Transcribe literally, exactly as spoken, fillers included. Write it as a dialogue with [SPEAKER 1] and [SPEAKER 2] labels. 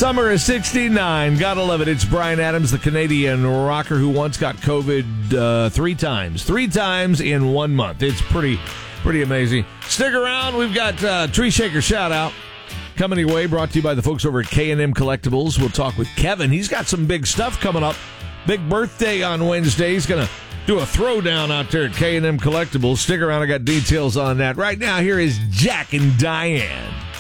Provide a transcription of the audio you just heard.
[SPEAKER 1] Summer is sixty-nine. Gotta love it. It's Bryan Adams, the Canadian rocker who once got COVID uh, three times. Three times in one month. It's pretty, pretty amazing. Stick around. We've got uh, Tree Shaker Shout-Out coming your way, brought to you by the folks over at K and M Collectibles. We'll talk with Kevin. He's got some big stuff coming up. Big birthday on Wednesday. He's going to do a throwdown out there at K and M Collectibles. Stick around. I got details on that. Right now, here is Jack and Diane.